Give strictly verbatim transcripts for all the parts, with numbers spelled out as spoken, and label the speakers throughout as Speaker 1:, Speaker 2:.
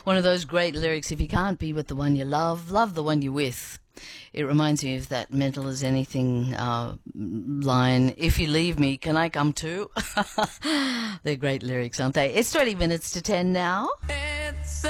Speaker 1: One of those great lyrics, if you can't be with the one you love, love the one you're with. It reminds me of that mental as anything uh, line, if you leave me, can I come too? They're great lyrics, aren't they? It's twenty minutes to ten now.
Speaker 2: It's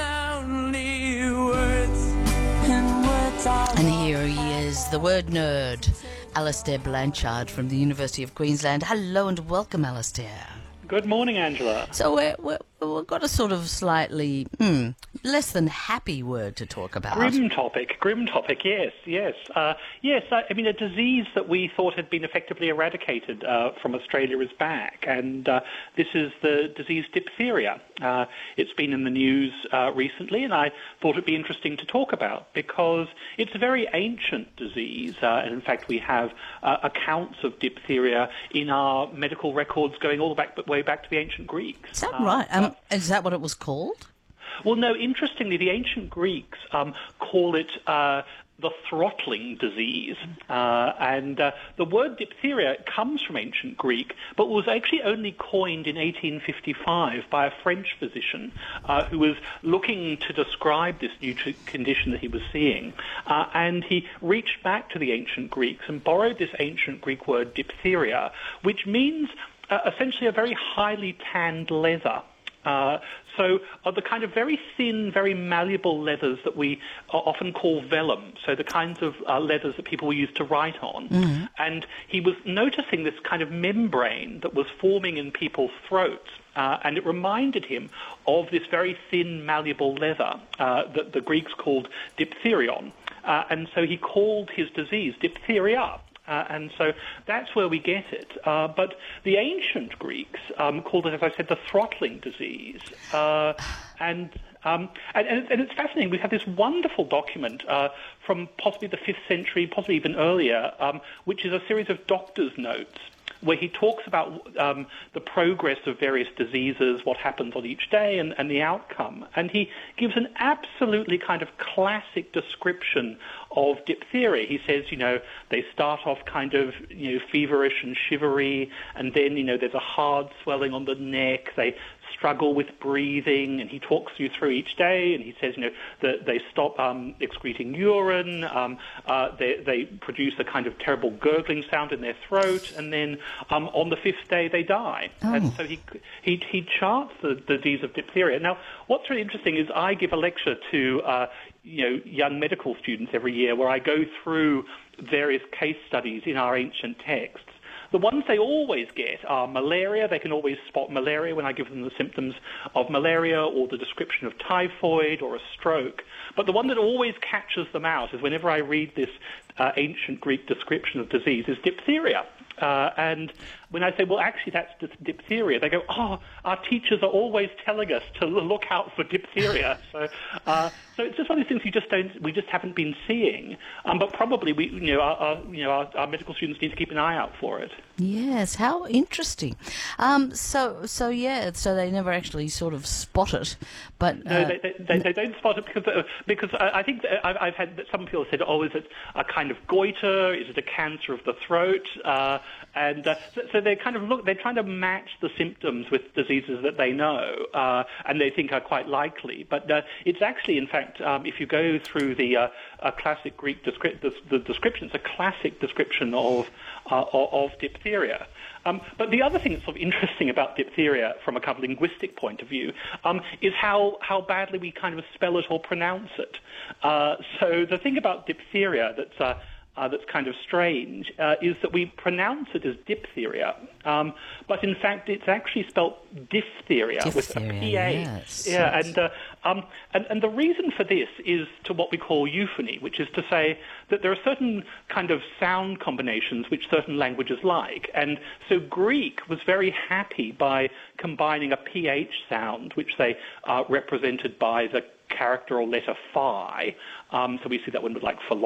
Speaker 2: only words, and words are
Speaker 1: And here he is, the word nerd, Alastair Blanchard from the University of Queensland. Hello and welcome, Alastair.
Speaker 3: Good morning, Angela.
Speaker 1: So we're, we're, we've got a sort of slightly hmm, less than happy word to talk about.
Speaker 3: Grim topic, grim topic, yes, yes. Uh, yes, I, I mean, a disease that we thought had been effectively eradicated uh, from Australia is back, and uh, this is the disease diphtheria. Uh, it's been in the news uh, recently, and I thought it'd be interesting to talk about because it's a very ancient disease, uh, and in fact we have uh, accounts of diphtheria in our medical records going all the back, way back to the ancient Greeks.
Speaker 1: Is that
Speaker 3: Uh,
Speaker 1: right? Um, is that what it was called?
Speaker 3: Well, no, interestingly, the ancient Greeks um, call it uh, the throttling disease. Uh, and uh, the word diphtheria comes from ancient Greek, but was actually only coined in eighteen fifty-five by a French physician uh, who was looking to describe this new t- condition that he was seeing. Uh, and he reached back to the ancient Greeks and borrowed this ancient Greek word diphtheria, which means uh, essentially a very highly tanned leather. Uh, so are the kind of very thin, very malleable leathers that we often call vellum, so the kinds of uh, leathers that people used to write on. Mm-hmm. And he was noticing this kind of membrane that was forming in people's throats, uh, and it reminded him of this very thin, malleable leather uh, that the Greeks called diphtherion. Uh, and so he called his disease diphtheria. Uh, and so that's where we get it. Uh, but the ancient Greeks um, called it, as I said, the throttling disease. Uh, and, um, and, and it's fascinating. We have this wonderful document uh, from possibly the fifth century, possibly even earlier, um, which is a series of doctor's notes where he talks about um, the progress of various diseases, what happens on each day, and, and the outcome. And he gives an absolutely kind of classic description of diphtheria. He says, you know, they start off kind of, you know, feverish and shivery, and then, you know, there's a hard swelling on the neck. They struggle with breathing, and he talks you through each day, and he says, you know, that they stop um, excreting urine, um, uh, they, they produce a kind of terrible gurgling sound in their throat, and then um, on the fifth day they die.
Speaker 1: Oh.
Speaker 3: And so he, he he charts the disease of diphtheria. Now, what's really interesting is I give a lecture to uh, you know young medical students every year where I go through various case studies in our ancient texts. The ones they always get are malaria. They can always spot malaria when I give them the symptoms of malaria or the description of typhoid or a stroke. But the one that always catches them out is whenever I read this uh, ancient Greek description of disease is diphtheria. Uh, and when I say, well, actually, that's diphtheria, they go, oh, our teachers are always telling us to look out for diphtheria. so, uh, so it's just one of these things you just don't, we just haven't been seeing. Um, but probably we, you know, our, our you know, our, our medical students need to keep an eye out for it.
Speaker 1: Yes, how interesting. Um, so, so yeah, so they never actually sort of spot it, but uh,
Speaker 3: no, they, they, they don't spot it because uh, because I, I think that I've, I've had some people said, oh, is it a kind of goiter? Is it a cancer of the throat? Uh, and uh, so, so they kind of look, they're trying to match the symptoms with diseases that they know uh, and they think are quite likely. But uh, it's actually, in fact, um, if you go through the uh, a classic Greek descri- the, the description, it's a classic description of uh, of, of diphtheria. Um, but the other thing that's sort of interesting about diphtheria from a kind of linguistic point of view um, is how, how badly we kind of spell it or pronounce it. Uh, so the thing about diphtheria that's uh, Uh, that's kind of strange uh, is that we pronounce it as diphtheria, um, but in fact it's actually spelt diphtheria,
Speaker 1: diphtheria
Speaker 3: with a P H.
Speaker 1: Yes,
Speaker 3: yeah,
Speaker 1: yes.
Speaker 3: and, uh, um, and and the reason for this is to what we call euphony, which is to say that there are certain kind of sound combinations which certain languages like, and so Greek was very happy by combining a P H sound, which they uh, represented by the character or letter phi. Um, so we see that one with like